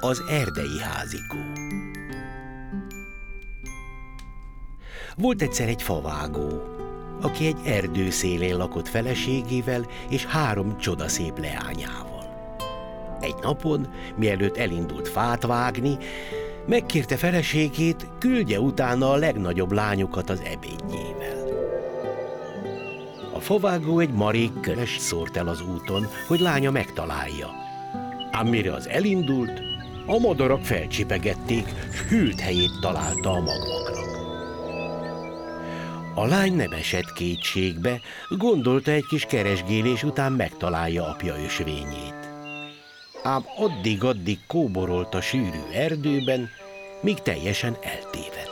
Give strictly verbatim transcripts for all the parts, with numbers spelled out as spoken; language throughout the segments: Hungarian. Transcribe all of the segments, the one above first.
Az erdei házikó. Volt egyszer egy favágó, aki egy erdő szélén lakott feleségével és három csodaszép leányával. Egy napon, mielőtt elindult fát vágni, megkérte feleségét, küldje utána a legnagyobb lányokat az ebédjével. A favágó egy marék köres szórt el az úton, hogy lánya megtalálja. Ám mire az elindult, a madarak felcsipegették, s hűlt helyét találta a magvaknak. A lány nem esett kétségbe, gondolta, egy kis keresgélés után megtalálja apja ösvényét. Ám addig-addig kóborolt a sűrű erdőben, míg teljesen eltévedt.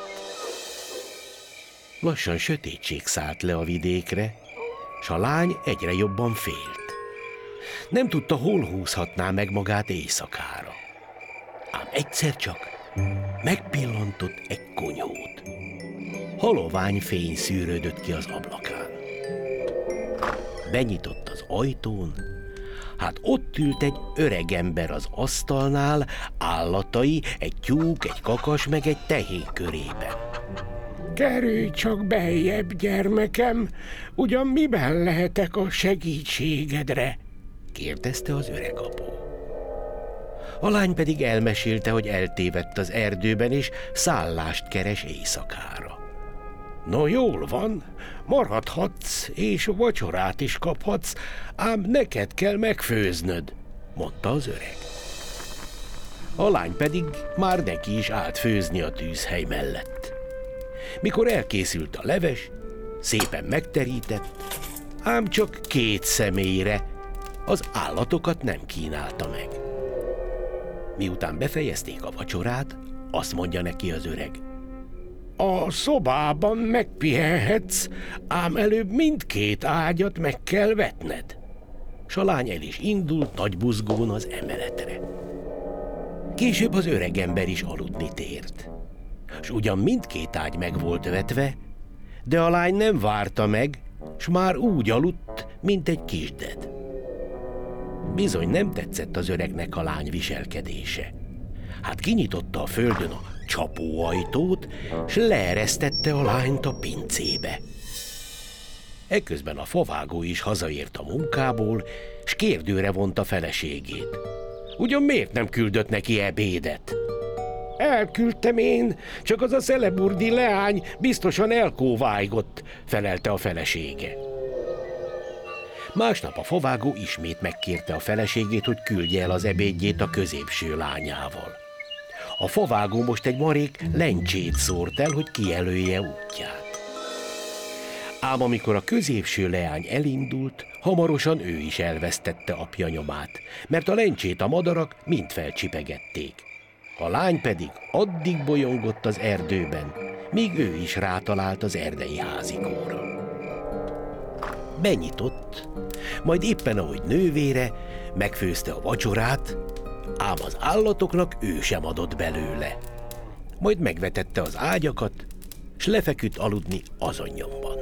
Lassan sötétség szállt le a vidékre, s a lány egyre jobban félt. Nem tudta, hol húzhatná meg magát éjszakára. Ám egyszer csak megpillantott egy konyhót. Halovány fény szűrődött ki az ablakán. Benyitott az ajtón, hát ott ült egy öreg ember az asztalnál, állatai, egy tyúk, egy kakas, meg egy tehén körében. Kerülj csak beljebb, gyermekem, ugyan miben lehetek a segítségedre? Kérdezte az öreg apu. A lány pedig elmesélte, hogy eltévedt az erdőben, és szállást keres éjszakára. No, jól van, maradhatsz, és vacsorát is kaphatsz, ám neked kell megfőznöd, mondta az öreg. A lány pedig már neki is állt főzni a tűzhely mellett. Mikor elkészült a leves, szépen megterített, ám csak két személyre, az állatokat nem kínálta meg. Miután befejezték a vacsorát, azt mondja neki az öreg: a szobában megpihenhetsz, ám előbb mindkét ágyat meg kell vetned. S a lány el is indult nagy buzgón az emeletre. Később az öregember is aludni tért. S ugyan mindkét ágy meg volt vetve, de a lány nem várta meg, s már úgy aludt, mint egy kisded. Bizony nem tetszett az öregnek a lány viselkedése. Hát kinyitotta a földön a csapóajtót, s leeresztette a lányt a pincébe. Ekközben a favágó is hazaért a munkából, s kérdőre vonta feleségét. Ugyan miért nem küldött neki ebédet? Elküldtem én, csak az a szeleburdi leány biztosan elkóvájgott, felelte a felesége. Másnap a favágó ismét megkérte a feleségét, hogy küldje el az ebédjét a középső lányával. A favágó most egy marék lencsét szórt el, hogy kijelölje útját. Ám amikor a középső leány elindult, hamarosan ő is elvesztette apja nyomát, mert a lencsét a madarak mind felcsipegették. A lány pedig addig bolyongott az erdőben, míg ő is rátalált az erdei házikóra. Benyitott, majd éppen ahogy nővére megfőzte a vacsorát, ám az állatoknak ő sem adott belőle. Majd megvetette az ágyakat, s lefeküdt aludni azon nyomban.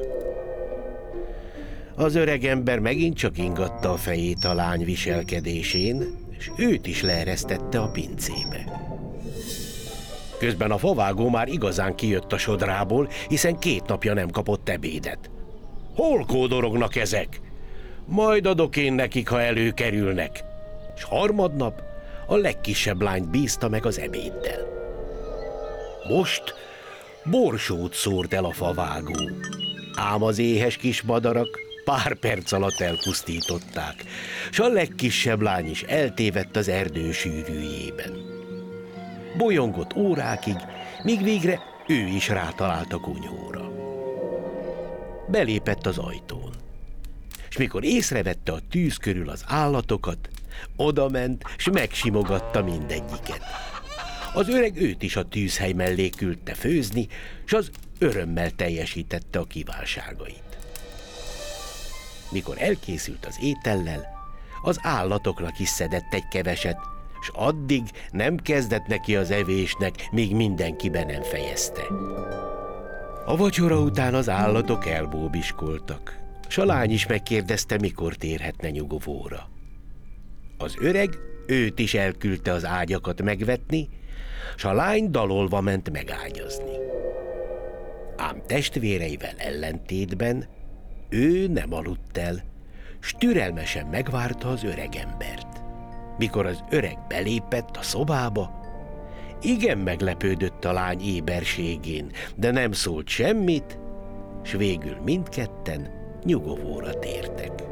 Az öreg ember megint csak ingatta a fejét a lány viselkedésén, és őt is leeresztette a pincébe. Közben a favágó már igazán kijött a sodrából, hiszen két napja nem kapott ebédet. Hol kódorognak ezek? Majd adok én nekik, ha előkerülnek. S harmadnap a legkisebb lányt bízta meg az ebéddel. Most borsót szórt el a favágó, ám az éhes kis madarak pár perc alatt elpusztították, s a legkisebb lány is eltévedt az erdő sűrűjében. Bolyongott órákig, míg végre ő is rátalált a kunyhóra. Belépett az ajtón, és mikor észrevette a tűz körül az állatokat, odament, s megsimogatta mindegyiket. Az öreg őt is a tűzhely mellé küldte főzni, s az örömmel teljesítette a kívánságait. Mikor elkészült az étellel, az állatoknak is szedett egy keveset, s addig nem kezdett neki az evésnek, míg mindenki be nem fejezte. A vacsora után az állatok elbóbiskoltak, s a lány is megkérdezte, mikor térhetne nyugovóra. Az öreg őt is elküldte az ágyakat megvetni, s a lány dalolva ment megágyazni. Ám testvéreivel ellentétben ő nem aludt el, s türelmesen megvárta az öregembert. Mikor az öreg belépett a szobába, igen meglepődött a lány éberségén, de nem szólt semmit, s végül mindketten nyugovóra tértek.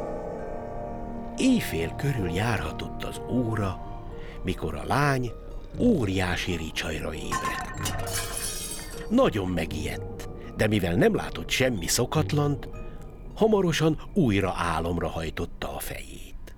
Éjfél körül járhatott az óra, mikor a lány óriási ricsajra ébredt. Nagyon megijedt, de mivel nem látott semmi szokatlant, hamarosan újra álomra hajtotta a fejét.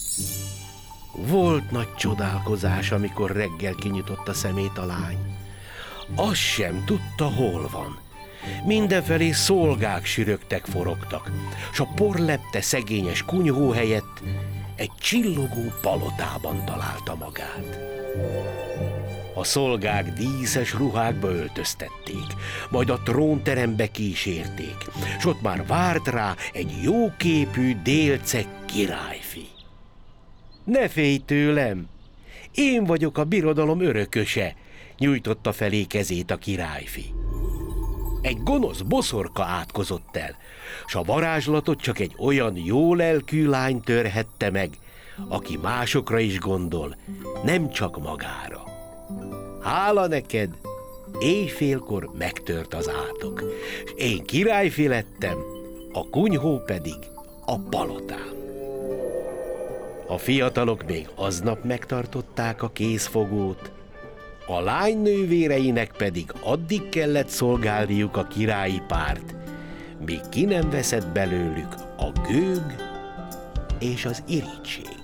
Volt nagy csodálkozás, amikor reggel kinyitotta szemét a lány. Azt sem tudta, hol van. Mindenfelé szolgák sürögtek, forogtak, s a porlepte szegényes kunyhó helyett egy csillogó palotában találta magát. A szolgák díszes ruhákba öltöztették, majd a trónterembe kísérték, s ott már várt rá egy jóképű délceg királyfi. Ne félj tőlem! Én vagyok a birodalom örököse, nyújtotta felé kezét a királyfi. Egy gonosz boszorka átkozott el, s a varázslatot csak egy olyan jó lelkű lány törhette meg, aki másokra is gondol, nem csak magára. Hála neked, éjfélkor megtört az átok, s én királyfi lettem, a kunyhó pedig a palotám. A fiatalok még aznap megtartották a kézfogót, a lány nővéreinek pedig addig kellett szolgálniuk a királyi párt, míg ki nem veszett belőlük a gőg és az irigység.